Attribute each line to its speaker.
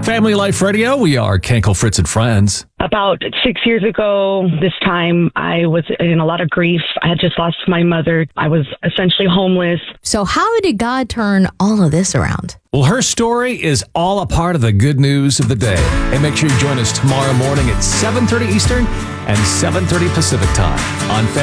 Speaker 1: Family Life Radio. We are Kenkel, Fritz, and Friends.
Speaker 2: About 6 years ago, this time, I was in a lot of grief. I had just lost my mother. I was essentially homeless.
Speaker 3: So how did God turn all of this around?
Speaker 1: Well, her story is all a part of the good news of the day. And make sure you join us tomorrow morning at 7:30 Eastern and 7:30 Pacific time on Family